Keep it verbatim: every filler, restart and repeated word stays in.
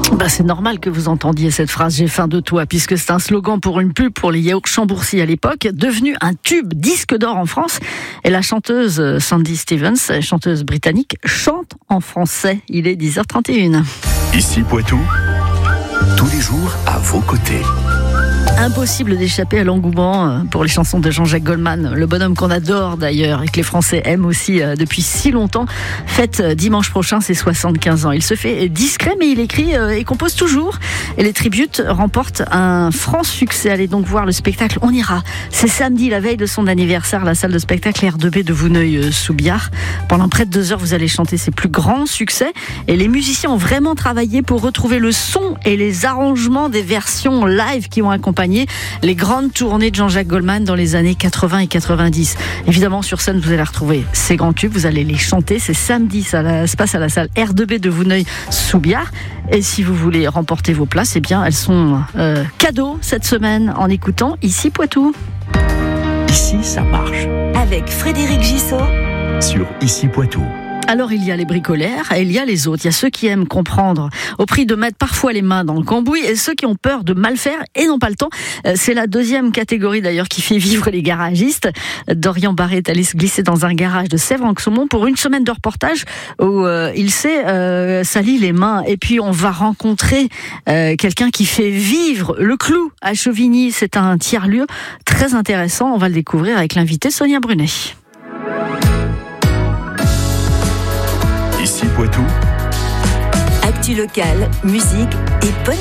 Bah, c'est normal que vous entendiez cette phrase « J'ai faim de toi » puisque c'est un slogan pour une pub pour les yaourts Chambourcy à l'époque, devenu un tube disque d'or en France. Et la chanteuse Sandy Stevens, chanteuse britannique, chante en français. Il est dix heures trente et une. Ici Poitou, tous les jours à vos côtés. Impossible d'échapper à l'engouement pour les chansons de Jean-Jacques Goldman, le bonhomme qu'on adore d'ailleurs et que les Français aiment aussi depuis si longtemps, fête dimanche prochain ses soixante-quinze ans. Il se fait discret mais il écrit et compose toujours. Et les tributes remportent un franc succès. Allez donc voir le spectacle, on ira. C'est samedi, la veille de son anniversaire, à la salle de spectacle R deux B de Vouneuil-sous-Biard. Pendant près de deux heures, vous allez chanter ses plus grands succès. Et les musiciens ont vraiment travaillé pour retrouver le son et les arrangements des versions live qui ont accompagné les grandes tournées de Jean-Jacques Goldman dans les années quatre-vingts et quatre-vingt-dix. Évidemment, sur scène, vous allez retrouver ces grands tubes, vous allez les chanter. C'est samedi, ça se passe à la salle R deux B de Vouneuil-sous-Biard. Et si vous voulez remporter vos places, eh bien, elles sont euh, cadeaux cette semaine en écoutant Ici Poitou. Ici, ça marche. Avec Frédéric Gissot Sur Ici Poitou. Alors il y a les bricolaires et il y a les autres. Il y a ceux qui aiment comprendre au prix de mettre parfois les mains dans le cambouis et ceux qui ont peur de mal faire et n'ont pas le temps. C'est la deuxième catégorie d'ailleurs qui fait vivre les garagistes. Dorian Barré est allé se glisser dans un garage de Sèvres-en-Saumon pour une semaine de reportage où euh, il s'est euh, sali les mains. Et puis on va rencontrer euh, quelqu'un qui fait vivre le clou à Chauvigny. C'est un tiers-lieu très intéressant. On va le découvrir avec l'invité Sonia Brunet. Ici Poitou. Actu locale, musique et